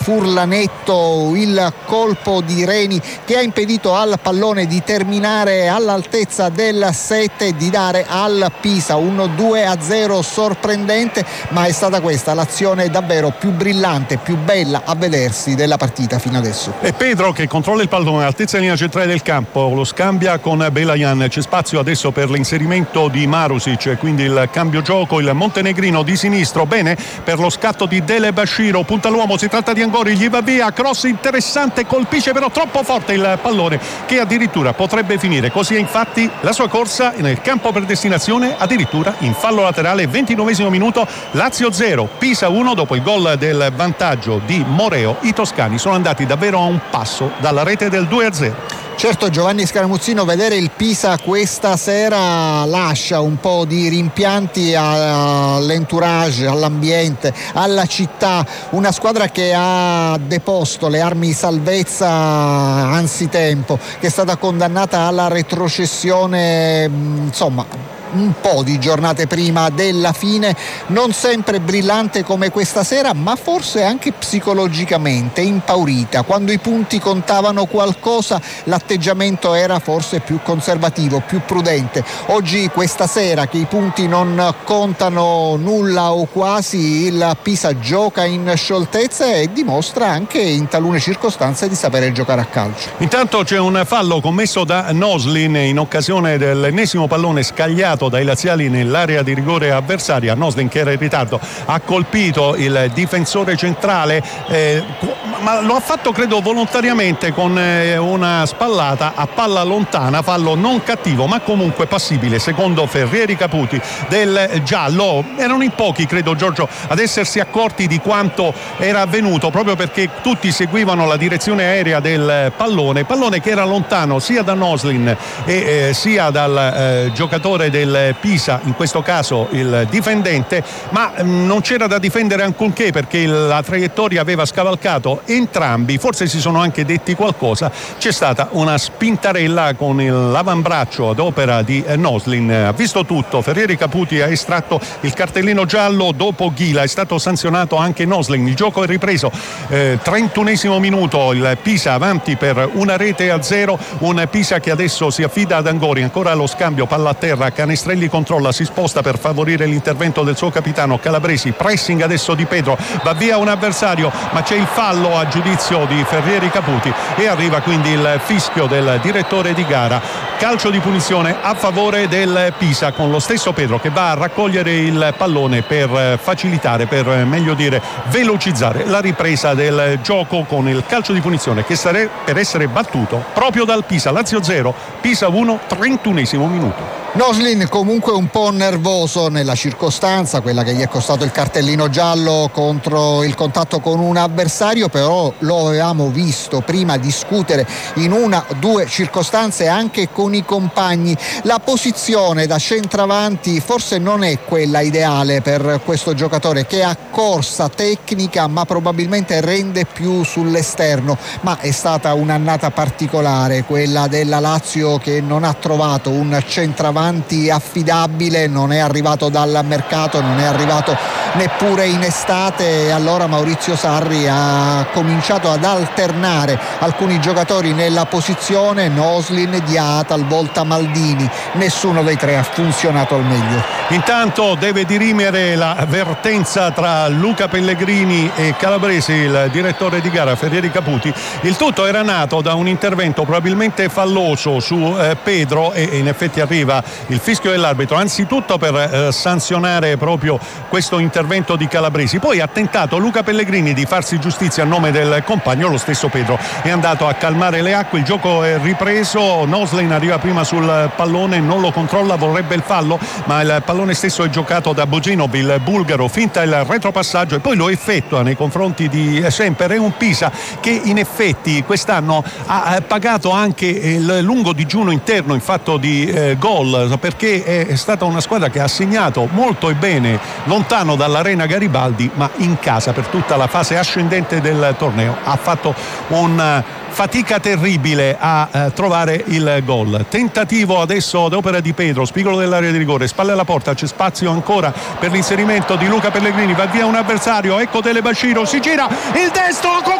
Furlanetto il colpo di Reni che ha impedito al pallone di terminare all'altezza del 7 e di dare al Pisa un 2-0 sorprendente, ma è stata questa l'azione davvero più brillante, più bella a vedersi della partita fino adesso. E Pedro che controlla il pallone all'altezza della linea centrale del campo, lo scambia con Belajan, c'è spazio adesso per l'inserimento di Marusic, quindi il cambio gioco, il montenegrino di sinistro, bene per lo scatto di Delebashiro, punta l'uomo, si tratta di Angori, gli va via, cross interessante, colpisce però troppo forte il pallone che addirittura potrebbe finire così. Infatti la sua corsa nel campo per destinazione addirittura in fallo laterale. 29esimo minuto, Lazio 0 Pisa 1. Dopo il gol del vantaggio di Moreo, i toscani sono andati davvero a un passo dalla rete del 2-0. Certo, Giovanni Scaramuzzino, vedere il Pisa questa sera lascia un po' di rimpianti all'entourage, all'ambiente, alla città, una squadra che ha deposto le armi salvezza anzitempo, che è stata condannata alla retrocessione, insomma un po' di giornate prima della fine, non sempre brillante come questa sera, ma forse anche psicologicamente impaurita. Quando i punti contavano qualcosa l'atteggiamento era forse più conservativo, più prudente. Oggi, questa sera, che i punti non contano nulla o quasi, il Pisa gioca in scioltezza e dimostra anche in talune circostanze di sapere giocare a calcio. Intanto c'è un fallo commesso da Noslin in occasione dell'ennesimo pallone scagliato dai laziali nell'area di rigore avversaria. Noslin, che era in ritardo, ha colpito il difensore centrale, ma lo ha fatto credo volontariamente con una spallata a palla lontana, fallo non cattivo ma comunque passibile secondo Ferrieri Caputi del giallo. Erano in pochi, credo, Giorgio, ad essersi accorti di quanto era avvenuto, proprio perché tutti seguivano la direzione aerea del pallone che era lontano sia da Noslin sia dal giocatore del Pisa, in questo caso il difendente, ma non c'era da difendere alcunché perché la traiettoria aveva scavalcato entrambi, forse si sono anche detti qualcosa. C'è stata una spintarella con l'avambraccio ad opera di Noslin, ha visto tutto. Ferrieri Caputi ha estratto il cartellino giallo dopo Ghila, è stato sanzionato anche Noslin. Il gioco è ripreso, 31esimo minuto, il Pisa avanti per 1-0, un Pisa che adesso si affida ad Angori, ancora lo scambio palla a terra, Canestrelli controlla, si sposta per favorire l'intervento del suo capitano Calabresi, pressing adesso di Pedro, va via un avversario ma c'è il fallo a giudizio di Ferrieri Caputi e arriva quindi il fischio del direttore di gara. Calcio di punizione a favore del Pisa, con lo stesso Pedro che va a raccogliere il pallone per facilitare, per meglio dire velocizzare la ripresa del gioco, con il calcio di punizione che sta per essere battuto proprio dal Pisa. Lazio 0 Pisa 1, 31esimo minuto. Noslin comunque un po' nervoso nella circostanza, quella che gli è costato il cartellino giallo contro il contatto con un avversario, però lo avevamo visto prima discutere in una o due circostanze anche con i compagni. La posizione da centravanti forse non è quella ideale per questo giocatore, che ha corsa tecnica ma probabilmente rende più sull'esterno, ma è stata un'annata particolare quella della Lazio, che non ha trovato un centravanti affidabile, non è arrivato dal mercato, non è arrivato neppure in estate, e allora Maurizio Sarri ha cominciato ad alternare alcuni giocatori nella posizione, Noslin, Dia, talvolta Maldini. Nessuno dei tre ha funzionato al meglio. Intanto deve dirimere la vertenza tra Luca Pellegrini e Calabresi, il direttore di gara Ferrieri Caputi. Il tutto era nato da un intervento probabilmente falloso su Pedro, e in effetti arriva il fischio dell'arbitro, anzitutto per sanzionare proprio questo intervento di Calabresi. Poi ha tentato Luca Pellegrini di farsi giustizia a nome del compagno, lo stesso Pedro è andato a calmare le acque. Il gioco è ripreso, Noslin arriva prima sul pallone, non lo controlla, vorrebbe il fallo, ma il pallone stesso è giocato da Boginov, il bulgaro, finta il retropassaggio e poi lo effettua nei confronti di Semper. È un Pisa che in effetti quest'anno ha pagato anche il lungo digiuno interno in fatto di gol, perché è stata una squadra che ha segnato molto e bene lontano dall'Arena Garibaldi, ma in casa per tutta la fase ascendente del torneo ha fatto un fatica terribile a trovare il gol. Tentativo adesso ad opera di Pedro, spigolo dell'area di rigore, spalle alla porta, c'è spazio ancora per l'inserimento di Luca Pellegrini, va via un avversario, ecco Delebashiro, si gira il destro